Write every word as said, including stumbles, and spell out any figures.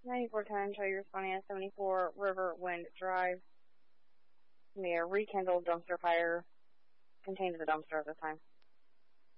ninety-four ten, show you responding at seventy-four River Wind Drive. The rekindled dumpster fire contains the dumpster at this time.